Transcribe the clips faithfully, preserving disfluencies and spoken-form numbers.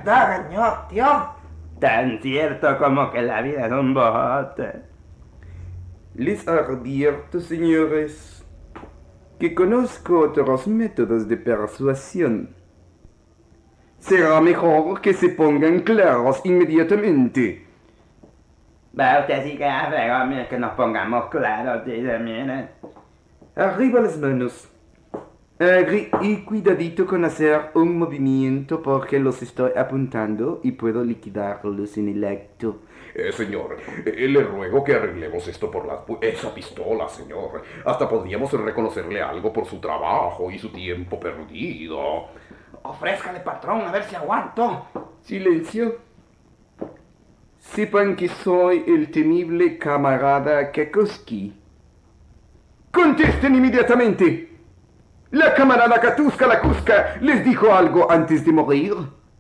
verdad, gañotio. Tan cierto como que la vida es un bojote. Les advierto, señores, que conozco otros métodos de persuasión. Será mejor que se pongan claros inmediatamente. Va, usted sí que arregla, mire, que nos pongamos claros, dice, mire. Arriba las manos. Agri- y cuidadito con hacer un movimiento porque los estoy apuntando y puedo liquidarlos en el acto. Eh, señor, eh, le ruego que arreglemos esto por la... esa pistola, señor. Hasta podríamos reconocerle algo por su trabajo y su tiempo perdido. Ofrézcale, patrón, a ver si aguanto. Silencio. Sepan que soy el temible camarada Kakoski. ¡Contesten inmediatamente! ¿La camarada Katuska la Cusca les dijo algo antes de morir?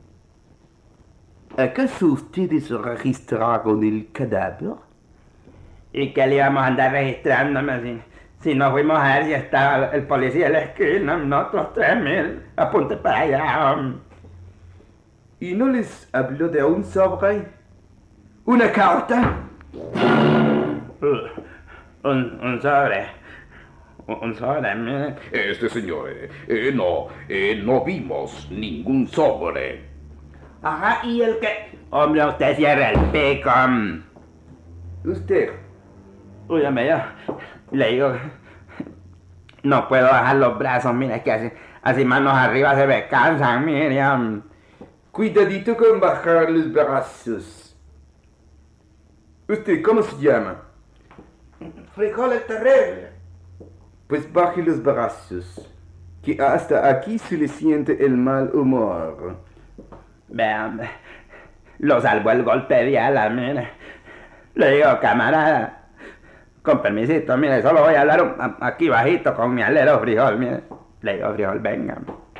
¿Acaso ustedes registraron el cadáver? ¿Y qué le íbamos a andar registrándome si, si nos fuimos a ver si estaba el policía en la esquina, nosotros tres mil, apunte para allá. Um. ¿Y no les habló de un sobre? ¿Una carta? Uh, un, un sobre. Un sobre, mire. Este señor, eh, eh, no, eh, no vimos ningún sobre. Ajá, y el que... Hombre, usted cierra el pico. um. Usted. Óyame, yo le digo, no puedo bajar los brazos, mire, que así, así manos arriba se me cansan, mire. um. Cuidadito con bajar los brazos. ¿Usted cómo se llama? Frijol el terrible. Pues baje los brazos, que hasta aquí se le siente el mal humor. Vean, lo salvó el golpe de ala, mire. Le digo, camarada, con permisito, mire, solo voy a hablar un- aquí bajito con mi alero frijol, mire. Le digo, frijol, venga.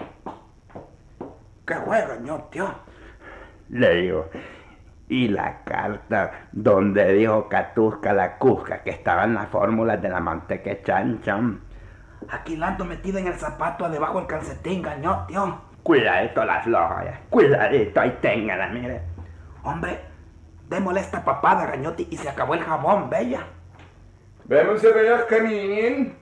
¿Qué juega, gañotio? Le digo, y la carta donde dijo Katuska la Cusca que estaban las fórmulas de la manteca chancha. Aquí la ando metida en el zapato, debajo del calcetín, gañotio. Cuidadito la floja, ya. Cuidadito, ahí téngala, mire. Hombre, démosle esta papada, gañoti, y se acabó el jabón, bella. Vamos a ver, caminen.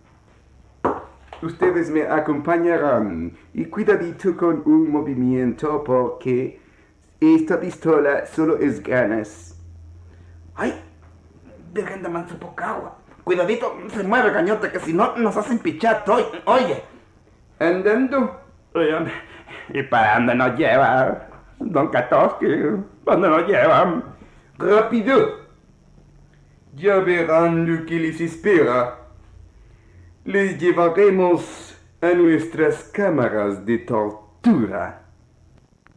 Ustedes me acompañarán y cuidadito con un movimiento porque esta pistola solo es ganas. Ay, virgen de manso poca agua. Cuidadito, se mueve, gañote, que si no nos hacen pichar, oye. Oye. Andando. Oye, ¿y para dónde nos lleva, don Katoski? ¿Dónde nos lleva? Rápido. Ya verán lo que les espera. Les llevaremos a nuestras cámaras de tortura.